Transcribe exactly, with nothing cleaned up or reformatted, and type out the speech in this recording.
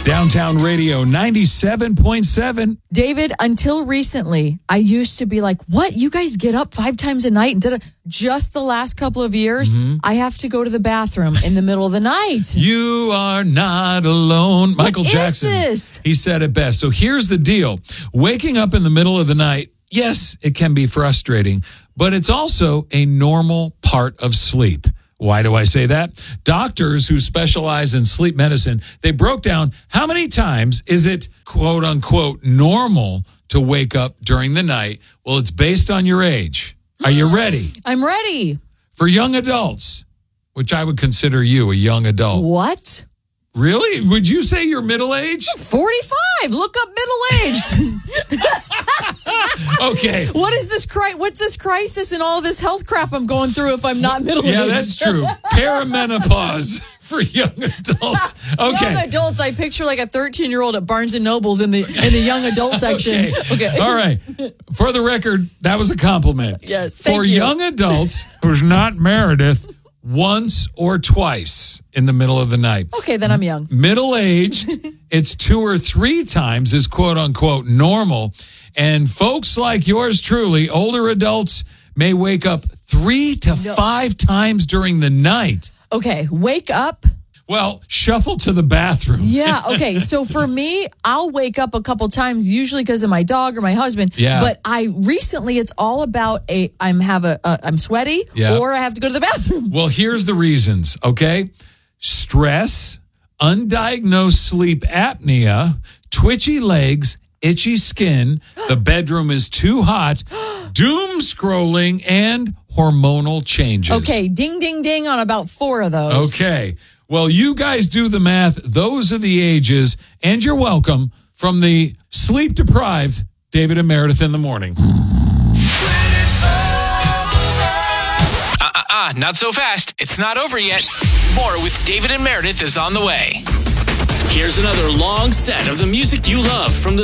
Downtown Radio ninety-seven point seven. David, until recently, I used to be like, what? You guys get up five times a night? And did just the last couple of years, mm-hmm. I have to go to the bathroom in the middle of the night. You are not alone. Michael what Jackson. Is this? He said it best. So here's the deal. Waking up in the middle of the night, yes, it can be frustrating, but it's also a normal part of sleep. Why do I say that? Doctors who specialize in sleep medicine, they broke down how many times is it, quote unquote, normal to wake up during the night? Well, it's based on your age. Are you ready? I'm ready. For young adults, which I would consider you a young adult. What? Really? Would you say you're middle-aged? forty-five. Look up middle-aged. Okay. What is this cri- What's this crisis and all this health crap I'm going through if I'm not middle-aged? Yeah, that's true. Perimenopause for young adults. Okay. Young adults, I picture like a thirteen-year-old at Barnes and Noble's in the in the young adult section. Okay. Okay. All right. For the record, that was a compliment. Yes. Thank for you. young adults who's not Meredith, once or twice in the middle of the night. Okay, then I'm young. Middle-aged, it's two or three times is quote-unquote normal. And folks like yours truly, older adults, may wake up three to no. five times during the night. Okay, wake up. Well, shuffle to the bathroom. Yeah, okay. So for me, I'll wake up a couple times, usually because of my dog or my husband. Yeah. But I recently, it's all about a I'm have a, a I'm sweaty yeah. or I have to go to the bathroom. Well, here's the reasons, okay? Stress, undiagnosed sleep apnea, twitchy legs, itchy skin, the bedroom is too hot, doom scrolling, and hormonal changes. Okay, ding, ding, ding on about four of those. Okay. Well, you guys do the math. Those are the ages, and you're welcome from the sleep-deprived David and Meredith in the morning. Uh-uh-uh, not so fast. It's not over yet. More with David and Meredith is on the way. Here's another long set of the music you love from the